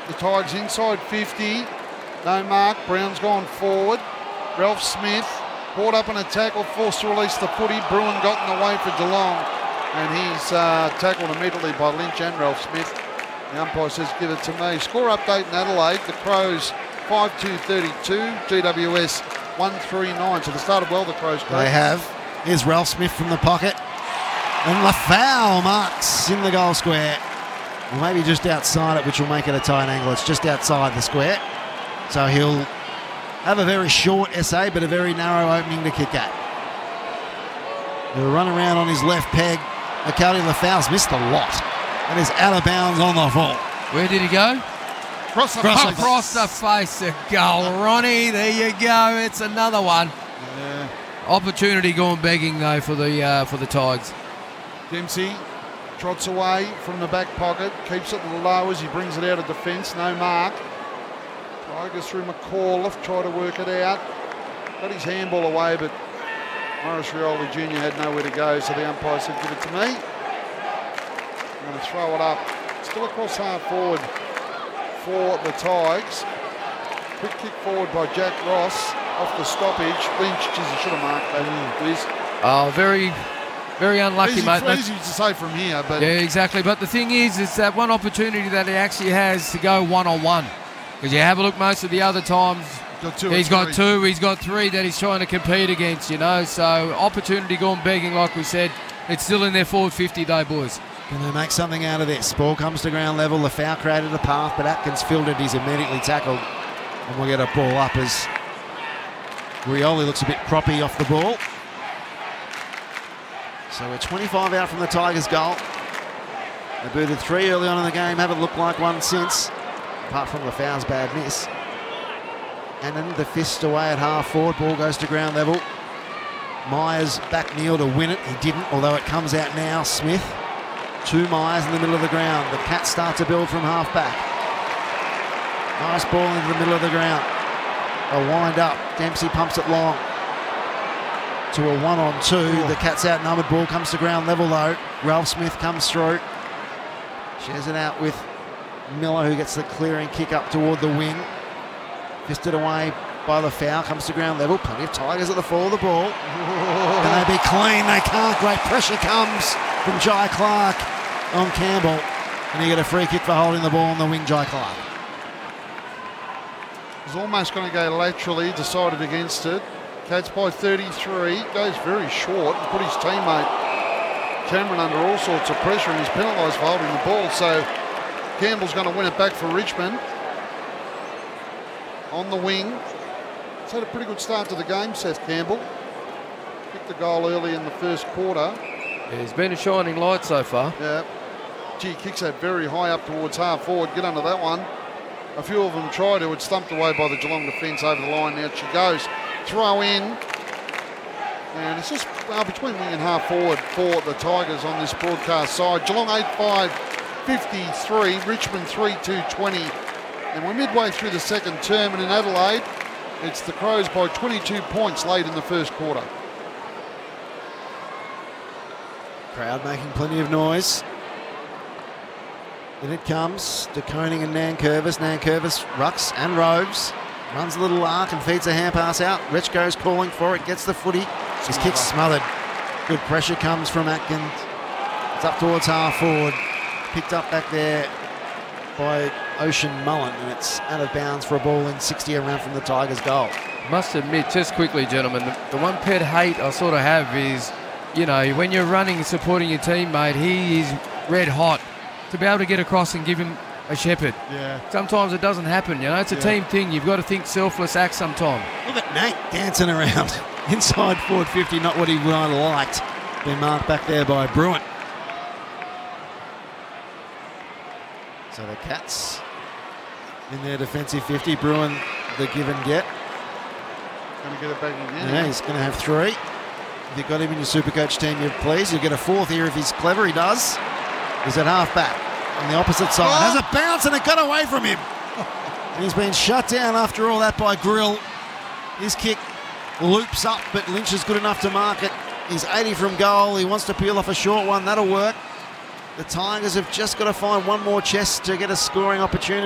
The Tigers inside 50. No mark. Brown's gone forward. Ralph Smith caught up in a tackle, forced to release the footy. Bruin got in the way for Geelong, and he's tackled immediately by Lynch and Ralph Smith. The umpire says, give it to me. Score update in Adelaide. The Crows 5-2-32. GWS 1-3-9. So they started well, the Crows. They have. Here's Ralph Smith from the pocket. And Lafau marks in the goal square. Well, maybe just outside it, which will make it a tight angle. It's just outside the square. So he'll have a very short essay, but a very narrow opening to kick at. He'll run around on his left peg. McCarty Lafau's missed a lot. And is out of bounds on the full. Where did he go? Across the face of goal. Ronnie, there you go. It's another one. Yeah. Opportunity gone begging, though, for the Tigers. Dempsey trots away from the back pocket, keeps it low as he brings it out of defence. No mark. Tigers through McAuliffe, try to work it out. Got his handball away, but Morris Rioli Jr. had nowhere to go, so the umpire said, give it to me. I'm going to throw it up. Still across half forward for the Tigers. Quick kick forward by Jack Ross off the stoppage. Lynch, geez, he should have marked that. Liz. Oh, very, very unlucky, mate. Easy to say from here, but yeah, exactly. But the thing is that one opportunity that he actually has to go one-on-one. Because you have a look, most of the other times, he's got two, he's got three that he's trying to compete against, you know. So opportunity gone begging, like we said. It's still in their forward 50 though, boys. Can they make something out of this? Ball comes to ground level. Lafau created a path, but Atkins filled it. He's immediately tackled. And we'll get a ball up as Rioli looks a bit proppy off the ball. So we're 25 out from the Tigers' goal. They booted 3 early on in the game. Haven't looked like one since, apart from Lafau's bad miss. And then the fist away at half forward. Ball goes to ground level. Myers back kneel to win it. He didn't, although it comes out now. Smith to Myers in the middle of the ground. The Cats start to build from half back. Nice ball into the middle of the ground. A wind up. Dempsey pumps it long to a 1-on-2. The Cats outnumbered. Ball comes to ground level though. Ralph Smith comes through. Shares it out with Miller, who gets the clearing kick up toward the wing. Fisted away by Lafau. Comes to ground level. Plenty of Tigers at the fall of the ball. Can they be clean? They can't. Great pressure comes from Jai Clark on Campbell. And you get a free kick for holding the ball on the wing, Jai Clark. He's almost going to go laterally, decided against it. Cats by 33, goes very short and put his teammate Cameron under all sorts of pressure, and he's penalised for holding the ball. So Campbell's going to win it back for Richmond. On the wing. He's had a pretty good start to the game, Seth Campbell. Kicked the goal early in the first quarter. Yeah, he's been a shining light so far. Yeah. Gee, kicks that very high up towards half forward. Get under that one. A few of them tried to. It's stumped away by the Geelong defence over the line. Now she goes. Throw in. And it's just between wing and half forward for the Tigers on this broadcast side. Geelong 8-5, 53. Richmond 3-2, 20. And we're midway through the second term. And in Adelaide, it's the Crows by 22 points late in the first quarter. Crowd making plenty of noise. In it comes De Koning and Nankervis. Nankervis rucks and roves. Runs a little arc and feeds a hand pass out. Rich goes calling for it. Gets the footy. His kick's smothered. Good pressure comes from Atkins. It's up towards half forward. Picked up back there by Ocean Mullen. And it's out of bounds for a ball in 60 around from the Tigers' goal. Must admit, just quickly, gentlemen, the one pet hate I sort of have is, you know, when you're running and supporting your teammate, he is red hot. To be able to get across and give him a shepherd. Yeah. Sometimes it doesn't happen, you know. It's a team thing. You've got to think selfless act sometime. Look at Nate dancing around inside forward 50, not what he would have liked. Been marked back there by Bruin. So the Cats in their defensive 50. Bruin the give and get. Going to get it back again. Yeah, he's going to have 3. If you've got him in your Supercoach team, you're pleased. You'll get a 4th here if he's clever. He does. He's at half back on the opposite side. Has a bounce and it got away from him. And he's been shut down after all that by Grill. His kick loops up, but Lynch is good enough to mark it. He's 80 from goal. He wants to peel off a short one. That'll work. The Tigers have just got to find one more chest to get a scoring opportunity.